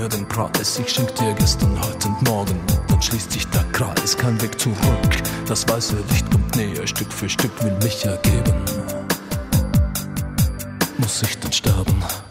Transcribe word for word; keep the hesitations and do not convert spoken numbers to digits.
mir den Preis. Ich schenk dir gestern, heute und morgen, dann schließt sich der Kreis. Kein Weg zurück, das weiße Licht kommt näher, Stück für Stück will mich ergeben. Muss ich denn sterben?